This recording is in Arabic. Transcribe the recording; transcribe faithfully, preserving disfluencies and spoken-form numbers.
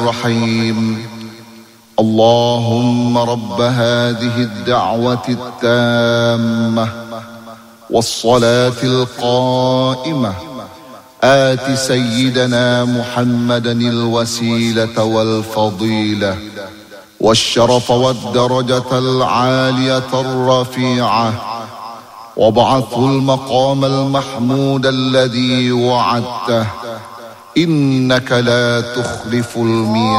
الرحيم. اللهم رب هذه الدعوة التامة والصلاة القائمة آت سيدنا محمدا الوسيلة والفضيلة والشرف والدرجة العالية الرفيعة، وابعثه المقام المحمود الذي وعدته، إنك لا تخلف الميعاد.